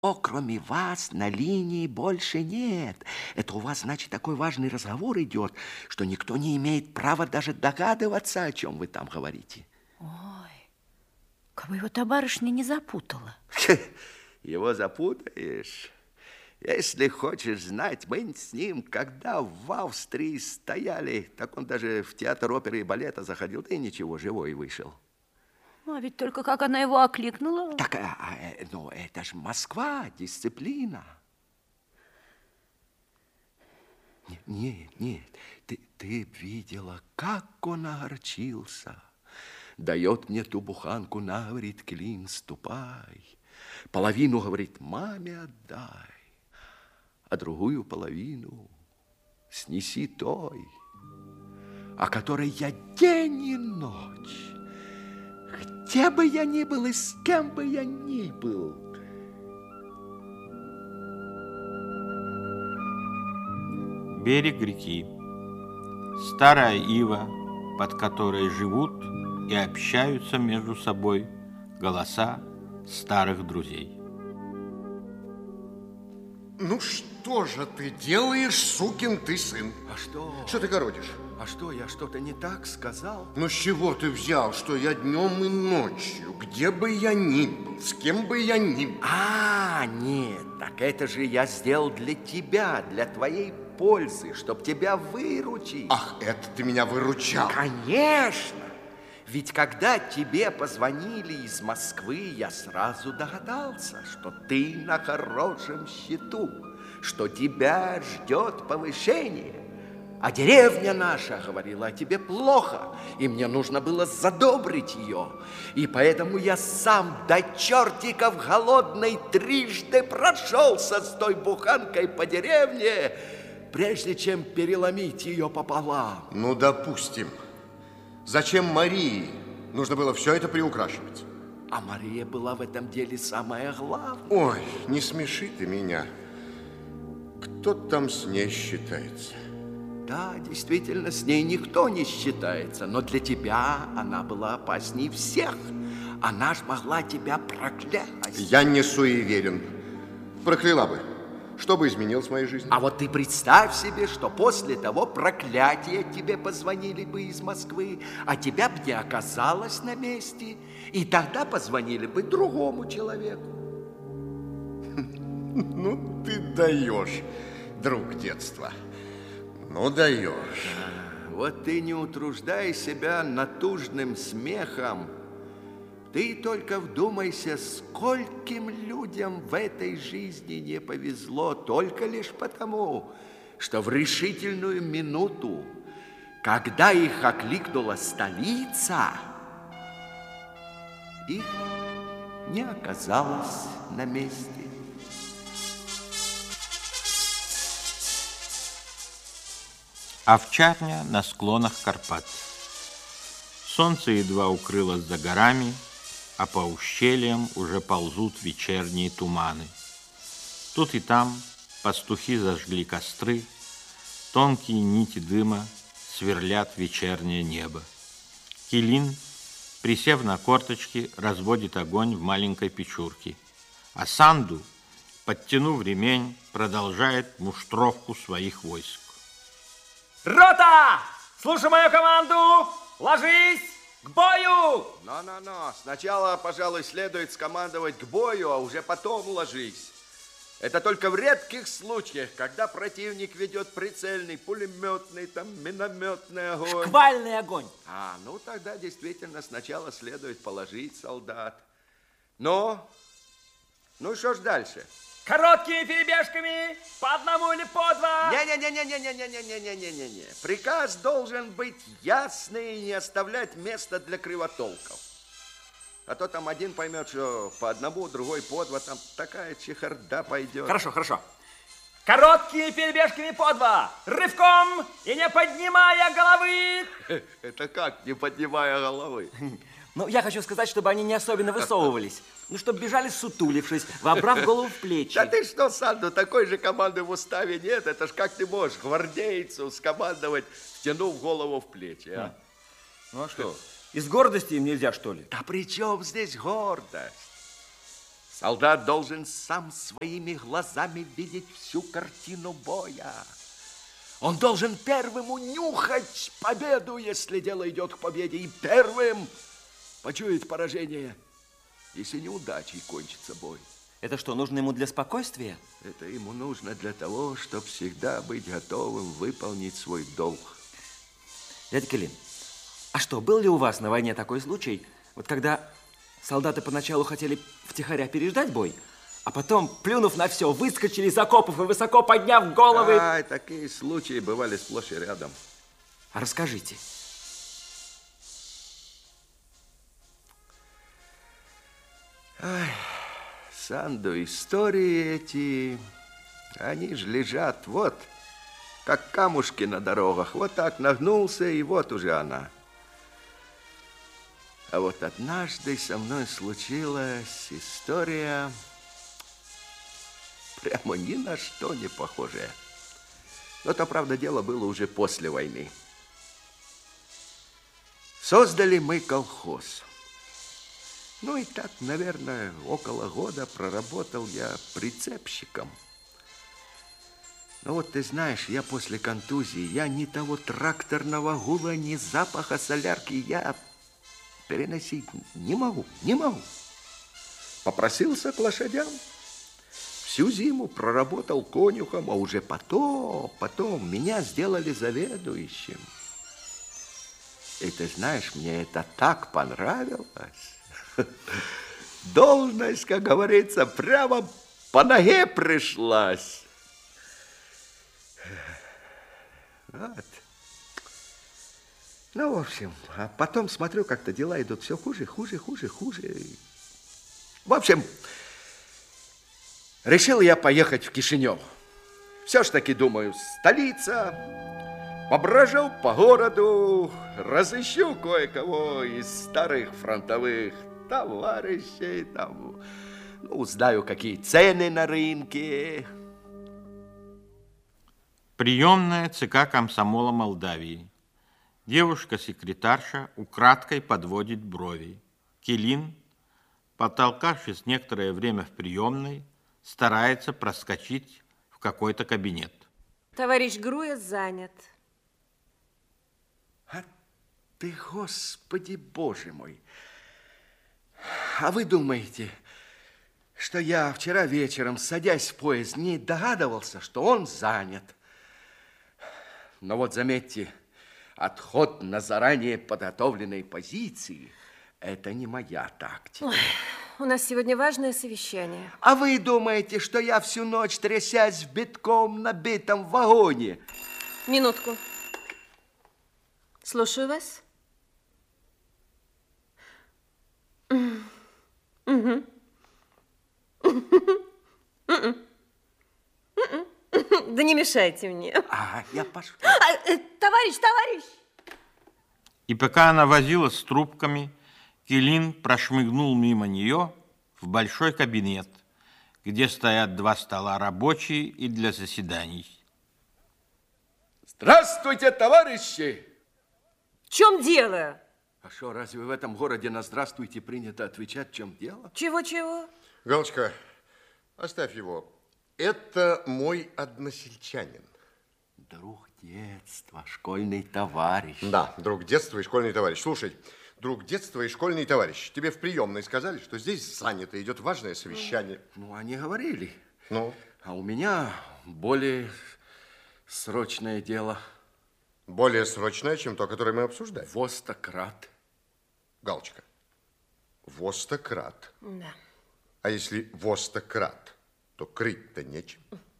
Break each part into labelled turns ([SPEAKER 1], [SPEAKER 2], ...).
[SPEAKER 1] кроме вас на линии больше нет. Это у вас, значит, такой важный разговор идет, что никто не имеет права даже догадываться, о чем вы там говорите.
[SPEAKER 2] Ой, как бы его та барышня не запутала.
[SPEAKER 1] Его запутаешь? Если хочешь знать, мы с ним, когда в Австрии стояли, так он даже в театр оперы и балета заходил, да и ничего, живой вышел.
[SPEAKER 2] А ведь только как она его окликнула.
[SPEAKER 1] Так, ну, это ж Москва, дисциплина. Нет, ты видела, как он огорчился. Дает мне ту буханку, на, говорит, Клин, ступай. Половину, говорит, маме отдай, а другую половину снеси той, о которой я день и ночь, где бы я ни был и с кем бы я ни был.
[SPEAKER 3] Берег реки. Старая ива, под которой живут и общаются между собой голоса старых друзей.
[SPEAKER 4] Ну что же ты делаешь, сукин ты сын?
[SPEAKER 1] А что?
[SPEAKER 4] Что ты городишь?
[SPEAKER 1] А что, я что-то не так сказал?
[SPEAKER 4] Ну с чего ты взял, что я днем и ночью, где бы я ни был, с кем бы я ни был?
[SPEAKER 1] Нет, так это же я сделал для тебя, для твоей пользы, чтоб тебя выручить.
[SPEAKER 4] Ах, это ты меня выручал.
[SPEAKER 1] Конечно! Ведь когда тебе позвонили из Москвы, я сразу догадался, что ты на хорошем счету, что тебя ждет повышение. А деревня наша говорила о тебе плохо, и мне нужно было задобрить ее. И поэтому я сам до чертиков голодной трижды прошелся с той буханкой по деревне, прежде чем переломить ее пополам.
[SPEAKER 4] Ну, допустим. Зачем Марии нужно было все это приукрашивать?
[SPEAKER 1] А Мария была в этом деле самая главная.
[SPEAKER 4] Ой, не смеши ты меня. Кто там с ней считается?
[SPEAKER 1] Да, действительно, с ней никто не считается, но для тебя она была опаснее всех. Она ж могла тебя проклясть.
[SPEAKER 4] Я не суеверен. Прокляла бы. Что бы изменилось в моей жизни?
[SPEAKER 1] А вот ты представь себе, что после того проклятия тебе позвонили бы из Москвы, а тебя бы не оказалось на месте, и тогда позвонили бы другому человеку.
[SPEAKER 4] Ну, ты даешь, друг детства. Ну, даешь.
[SPEAKER 1] Вот ты не утруждай себя натужным смехом. Ты только вдумайся, скольким людям в этой жизни не повезло только лишь потому, что в решительную минуту, когда их окликнула столица, их не оказалось на месте.
[SPEAKER 3] Овчарня на склонах Карпат. Солнце едва укрылось за горами, а по ущельям уже ползут вечерние туманы. Тут и там пастухи зажгли костры, тонкие нити дыма сверлят вечернее небо. Килин, присев на корточки, разводит огонь в маленькой печурке, а Санду, подтянув ремень, продолжает муштровку своих войск.
[SPEAKER 5] Рота! Слушай мою команду! Ложись! К бою!
[SPEAKER 1] Но. Сначала, пожалуй, следует скомандовать к бою, а уже потом ложись. Это только в редких случаях, когда противник ведет прицельный, пулеметный, там, минометный огонь.
[SPEAKER 5] Шквальный огонь.
[SPEAKER 1] Ну тогда действительно сначала следует положить солдат. Ну что ж дальше?
[SPEAKER 5] Короткими перебежками, по одному или по два.
[SPEAKER 1] Не. Приказ должен быть ясный и не оставлять места для кривотолков. А то там один поймет, что по одному, другой по два, там такая чехарда пойдет.
[SPEAKER 5] Хорошо. Короткими перебежками по два, рывком и не поднимая головы.
[SPEAKER 1] Это как, не поднимая головы?
[SPEAKER 5] Ну, я хочу сказать, чтобы они не особенно высовывались. Ну, чтобы бежали, сутулившись, вобрав голову в плечи.
[SPEAKER 1] Да ты что, Санду, такой же команды в уставе нет. Это ж как ты можешь гвардейцу скомандовать, втянув голову в плечи, а?
[SPEAKER 5] Ну, а что? Из гордости им нельзя, что ли?
[SPEAKER 1] Да при чем здесь гордость? Солдат должен сам своими глазами видеть всю картину боя. Он должен первым унюхать победу, если дело идет к победе, и первым почуять поражение, если неудачей кончится бой.
[SPEAKER 5] Это что, нужно ему для спокойствия?
[SPEAKER 1] Это ему нужно для того, чтобы всегда быть готовым выполнить свой долг.
[SPEAKER 5] Дядя Килин, а что, был ли у вас на войне такой случай, вот когда солдаты поначалу хотели втихаря переждать бой, а потом, плюнув на все, выскочили из окопов и высоко подняв головы...
[SPEAKER 1] Ай, такие случаи бывали сплошь и рядом.
[SPEAKER 5] А расскажите.
[SPEAKER 1] Ай, Санду, истории эти, они же лежат вот, как камушки на дорогах. Вот так нагнулся, и вот уже она. А вот однажды со мной случилась история прямо ни на что не похожая. Но то, правда, дело было уже после войны. Создали мы колхоз. Ну и так, наверное, около года проработал я прицепщиком. Ну вот ты знаешь, я после контузии, я ни того тракторного гула, ни запаха солярки я переносить не могу. Попросился к лошадям. Всю зиму проработал конюхом, а уже потом меня сделали заведующим. И ты знаешь, мне это так понравилось. Должность, как говорится, прямо по ноге пришлась. Вот. Ну, в общем, а потом смотрю, как-то дела идут все хуже. В общем, решил я поехать в Кишинев. Все ж таки, думаю, столица. Поброжу по городу, разыщу кое-кого из старых фронтовых товарищей, там, ну, узнаю, какие цены на рынке.
[SPEAKER 3] Приемная ЦК комсомола Молдавии. Девушка-секретарша украдкой подводит брови. Килин, потолкавшись некоторое время в приемной, старается проскочить в какой-то кабинет.
[SPEAKER 6] Товарищ Груя занят.
[SPEAKER 1] А ты, Господи, Боже мой! А вы думаете, что я вчера вечером, садясь в поезд, не догадывался, что он занят? Но вот заметьте, отход на заранее подготовленной позиции – это не моя тактика.
[SPEAKER 6] Ой, у нас сегодня важное совещание.
[SPEAKER 1] А вы думаете, что я всю ночь, трясясь в битком набитом вагоне?
[SPEAKER 6] Минутку. Слушаю вас. Да не мешайте мне.
[SPEAKER 1] А, я пошел.
[SPEAKER 6] Товарищ!
[SPEAKER 3] И пока она возилась с трубками, Килин прошмыгнул мимо нее в большой кабинет, где стоят 2 стола рабочие и для заседаний.
[SPEAKER 1] Здравствуйте, товарищи!
[SPEAKER 6] В чем дело?
[SPEAKER 1] А что, разве в этом городе на «здравствуйте» принято отвечать, в чем дело?
[SPEAKER 6] Чего?
[SPEAKER 4] Галочка, оставь его. Это мой односельчанин.
[SPEAKER 1] Друг детства, школьный товарищ.
[SPEAKER 4] Да, друг детства и школьный товарищ. Слушай, друг детства и школьный товарищ, тебе в приемной сказали, что здесь занято, идет важное совещание.
[SPEAKER 1] Ну, они говорили.
[SPEAKER 4] Ну?
[SPEAKER 1] А у меня более срочное дело.
[SPEAKER 4] Более срочное, чем то, которое мы обсуждаем.
[SPEAKER 1] Востократ.
[SPEAKER 4] Галочка, востократ.
[SPEAKER 6] Да.
[SPEAKER 4] А если востократ, то крыть-то нечем.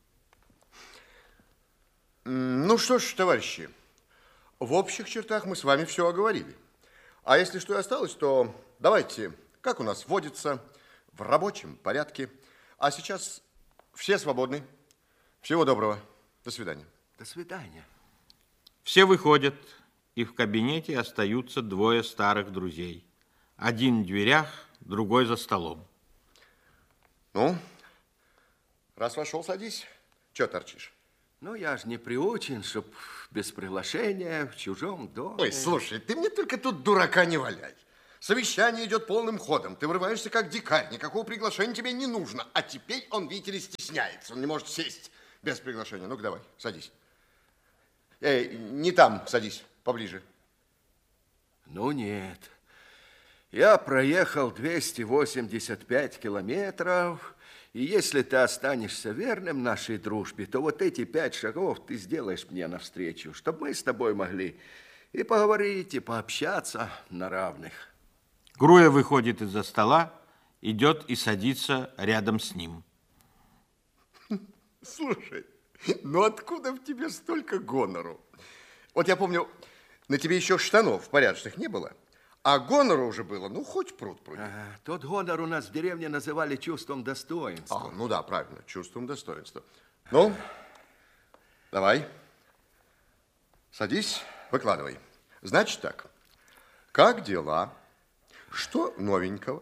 [SPEAKER 4] Ну что ж, товарищи, в общих чертах мы с вами все оговорили. А если что и осталось, то давайте, как у нас водится, в рабочем порядке. А сейчас все свободны. Всего доброго. До свидания.
[SPEAKER 1] До свидания.
[SPEAKER 3] Все выходят, и в кабинете остаются 2 старых друзей. Один в дверях, другой за столом.
[SPEAKER 4] Ну, раз вошел, садись. Чего торчишь?
[SPEAKER 1] Ну, я же не приучен, чтоб без приглашения в чужом доме.
[SPEAKER 4] Ой, слушай, ты мне только тут дурака не валяй. Совещание идет полным ходом. Ты врываешься как дикарь. Никакого приглашения тебе не нужно. А теперь он, видите ли, стесняется. Он не может сесть без приглашения. Ну-ка, давай, садись. Не там садись, поближе.
[SPEAKER 1] Ну, нет. Я проехал 285 километров, и если ты останешься верным нашей дружбе, то вот эти 5 шагов ты сделаешь мне навстречу, чтобы мы с тобой могли и поговорить, и пообщаться на равных.
[SPEAKER 3] Груя выходит из-за стола, идет и садится рядом с ним.
[SPEAKER 4] Слушай, ну откуда в тебе столько гонору? Вот я помню, на тебе еще штанов порядочных не было, а гонору уже было, ну, хоть пруд пруди.
[SPEAKER 1] Ага, тот гонор у нас в деревне называли чувством достоинства.
[SPEAKER 4] Ну да, правильно, чувством достоинства. Ну, давай, садись, выкладывай. Значит так, как дела? Что новенького?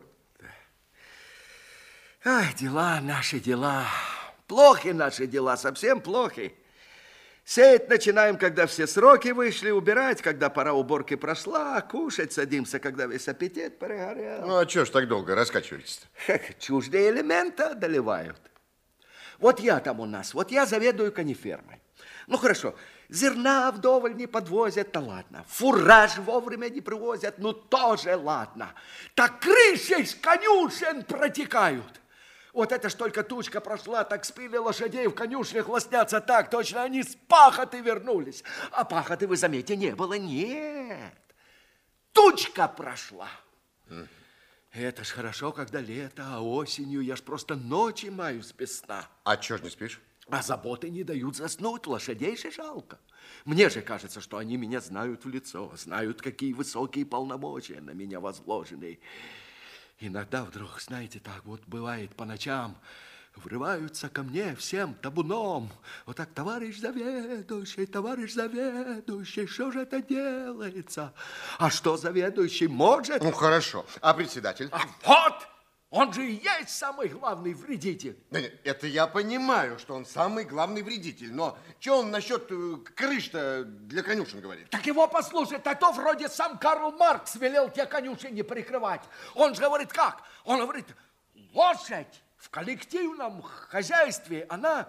[SPEAKER 1] Ай, дела, наши дела. Плохи наши дела, совсем плохи. Сеять начинаем, когда все сроки вышли, убирать, когда пора уборки прошла, кушать садимся, когда весь аппетит перегорел.
[SPEAKER 4] Ну, а чего ж так долго раскачиваетесь-то?
[SPEAKER 1] Чуждые элементы одолевают. Вот я там у нас, вот я заведую конифермой. Ну, хорошо, зерна вдоволь не подвозят, то ладно. Фураж вовремя не привозят, ну, тоже ладно. Так крыши с конюшен протекают. Вот это ж только тучка прошла, так спили лошадей в конюшнях лоснятся так, точно они с пахоты вернулись. А пахоты, вы заметьте, не было, нет. Тучка прошла. Это ж хорошо, когда лето, а осенью я ж просто ночи маюсь без сна.
[SPEAKER 4] А чего ж не спишь?
[SPEAKER 1] А заботы не дают заснуть, лошадей же жалко. Мне же кажется, что они меня знают в лицо, знают, какие высокие полномочия на меня возложены. Иногда вдруг, знаете, так вот бывает по ночам, врываются ко мне всем табуном. Вот так, товарищ заведующий, что же это делается? А что заведующий может?
[SPEAKER 4] Ну, хорошо. А председатель?
[SPEAKER 1] А вот! Он же и есть самый главный вредитель.
[SPEAKER 4] Да нет, это я понимаю, что он самый главный вредитель, но что он насчет крыш-то для конюшен говорит?
[SPEAKER 1] Так его послушать, а то вроде сам Карл Маркс велел те конюшни не прикрывать. Он же говорит как? Он говорит, лошадь в коллективном хозяйстве, она...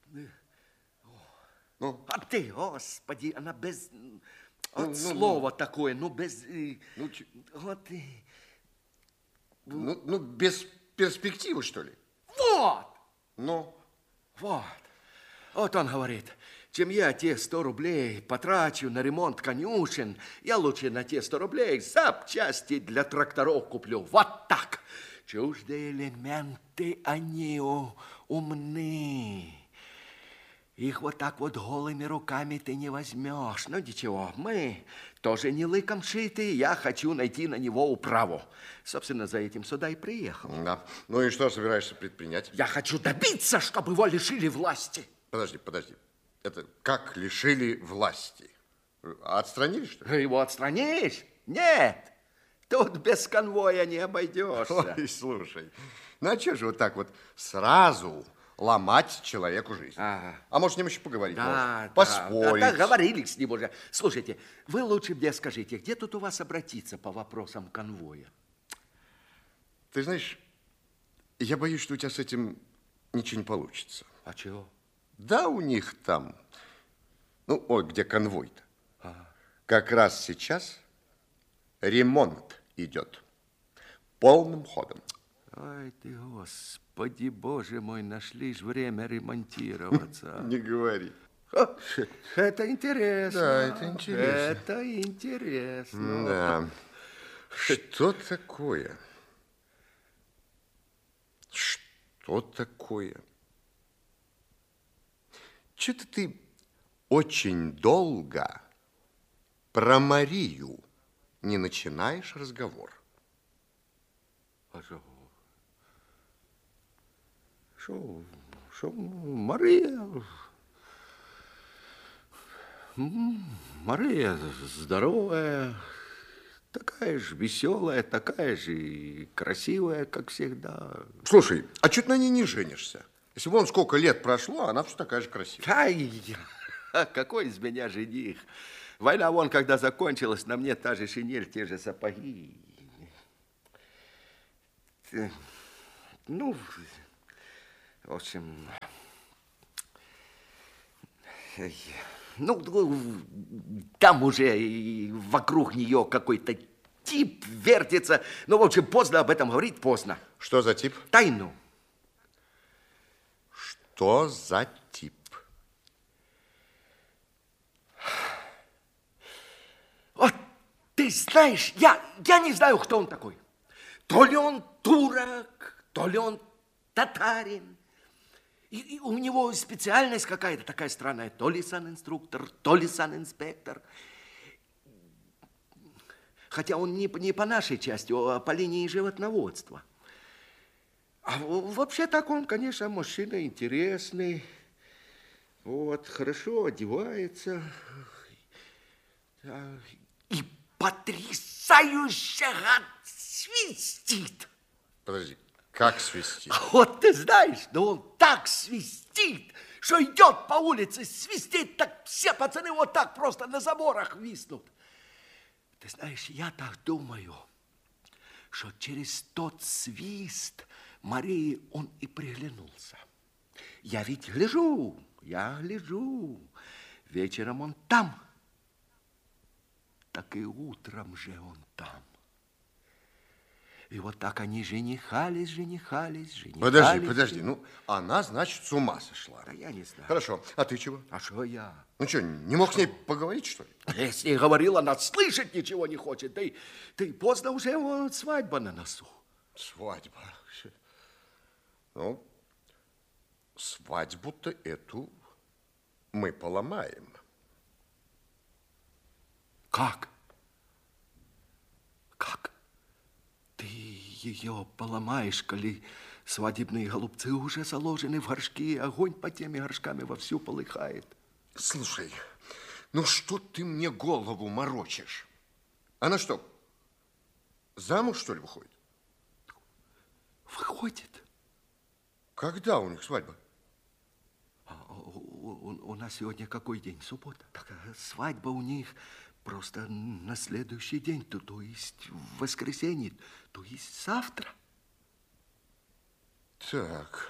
[SPEAKER 4] Ну?
[SPEAKER 1] А ты, господи, она без... слова такое, ну, без... вот...
[SPEAKER 4] Ну, без перспективы, что ли?
[SPEAKER 1] Вот!
[SPEAKER 4] Ну?
[SPEAKER 1] Вот. Вот он говорит, чем я те 100 рублей потрачу на ремонт конюшен, я лучше на те 100 рублей запчасти для тракторов куплю. Вот так. Чуждые элементы, они умны. Их вот так вот голыми руками ты не возьмешь. Ну, ничего, мы тоже не лыком шиты. Я хочу найти на него управу. Собственно, за этим сюда и приехал.
[SPEAKER 4] Да. Ну и что собираешься предпринять?
[SPEAKER 1] Я хочу добиться, чтобы его лишили власти.
[SPEAKER 4] Подожди. Это как лишили власти? Отстранили, что ли?
[SPEAKER 1] Его отстранишь? Нет. Тут без конвоя не обойдешься.
[SPEAKER 4] Ой, слушай, ну а что же вот так вот сразу ломать человеку жизнь?
[SPEAKER 1] Ага.
[SPEAKER 4] А может, с ним еще поговорить?
[SPEAKER 1] Да,
[SPEAKER 4] можно? Поспорить?
[SPEAKER 1] Да, говорили с ним уже. Слушайте, вы лучше мне скажите, где тут у вас обратиться по вопросам конвоя?
[SPEAKER 4] Ты знаешь, я боюсь, что у тебя с этим ничего не получится.
[SPEAKER 1] А чего?
[SPEAKER 4] Да, у них там, где конвой-то, как раз сейчас ремонт идет полным ходом.
[SPEAKER 1] Ой ты, Господи, Боже мой, нашли ж время ремонтироваться.
[SPEAKER 4] Не говори.
[SPEAKER 1] Это интересно.
[SPEAKER 4] Да, это интересно.
[SPEAKER 1] Это интересно.
[SPEAKER 4] Да. Что такое? Что такое? Что-то ты очень долго про Марию не начинаешь разговор.
[SPEAKER 1] Что, Мария? Мария здоровая, такая же веселая, такая же и красивая, как всегда.
[SPEAKER 4] Слушай, а что ты на ней не женишься? Если вон сколько лет прошло, она все такая же красивая.
[SPEAKER 1] Ай, какой из меня жених? Война вон, когда закончилась, на мне та же шинель, те же сапоги. ну, в общем, ну, там уже и вокруг нее какой-то тип вертится. Ну, в общем, поздно об этом говорить, поздно.
[SPEAKER 4] Что за тип?
[SPEAKER 1] Тайну.
[SPEAKER 4] Что за тип?
[SPEAKER 1] Вот ты знаешь, я не знаю, кто он такой. То ли он турок, то ли он татарин. И у него специальность какая-то такая странная. То ли санинструктор, то ли санинспектор. Хотя он не по нашей части, а по линии животноводства. А вообще так он, конечно, мужчина интересный. Вот, хорошо одевается. И потрясающе свистит.
[SPEAKER 4] Подожди, как свистит?
[SPEAKER 1] Вот ты знаешь, да он так свистит, что идет по улице, свистит, так все пацаны вот так просто на заборах виснут. Ты знаешь, я так думаю, что через тот свист Марии он и приглянулся. Я ведь гляжу. Вечером он там, так и утром же он там. И вот так они женихались.
[SPEAKER 4] Подожди, ну, она, значит, с ума сошла.
[SPEAKER 1] Да я не знаю.
[SPEAKER 4] Хорошо, а ты чего?
[SPEAKER 1] А что я?
[SPEAKER 4] Ну что, не мог с ней поговорить, что ли?
[SPEAKER 1] Я с ней говорил, она слышать ничего не хочет. Ты поздно уже, вот, свадьба на носу.
[SPEAKER 4] Свадьба. Ну, свадьбу-то эту мы поломаем.
[SPEAKER 1] Как? Как? Ты ее поломаешь, коли свадебные голубцы уже заложены в горшки, и огонь под теми горшками вовсю полыхает.
[SPEAKER 4] Слушай, ну что ты мне голову морочишь? Она что, замуж, что ли, выходит?
[SPEAKER 1] Выходит.
[SPEAKER 4] Когда у них свадьба?
[SPEAKER 1] У нас сегодня какой день? Суббота. Так, свадьба у них просто на следующий день, то есть в воскресенье, то есть завтра.
[SPEAKER 4] Так.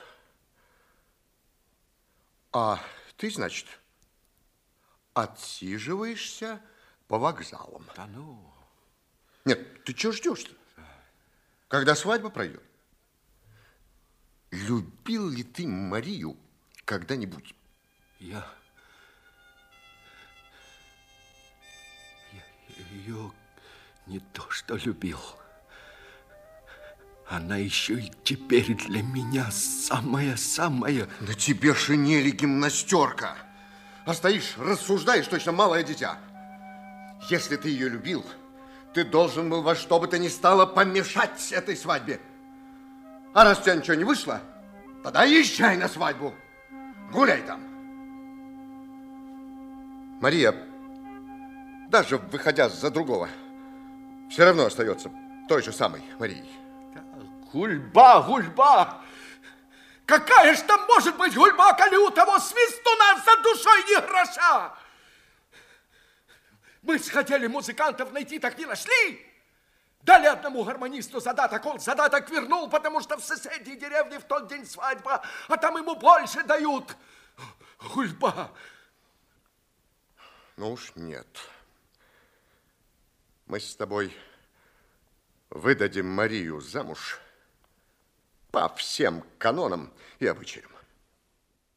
[SPEAKER 4] А ты, значит, отсиживаешься по вокзалам?
[SPEAKER 1] Да ну.
[SPEAKER 4] Нет, ты чего ждешь-то? Когда свадьба пройдет? Любил ли ты Марию когда-нибудь?
[SPEAKER 1] Я ее не то что любил. Она еще и теперь для меня самая-самая...
[SPEAKER 4] На тебе шинели гимнастерка. А стоишь, рассуждаешь, точно малое дитя. Если ты ее любил, ты должен был во что бы то ни стало помешать этой свадьбе. А раз у тебя ничего не вышло, тогда езжай на свадьбу. Гуляй там. Мария, даже выходя за другого, все равно остается той же самой Марией.
[SPEAKER 1] Гульба! Какая ж там может быть гульба, коли у того свистуна за душой ни гроша? Мы хотели музыкантов найти, так не нашли. Дали одному гармонисту задаток, он задаток вернул, потому что в соседней деревне в тот день свадьба, а там ему больше дают. Гульба!
[SPEAKER 4] Ну уж нет. Мы с тобой выдадим Марию замуж по всем канонам и обычаям.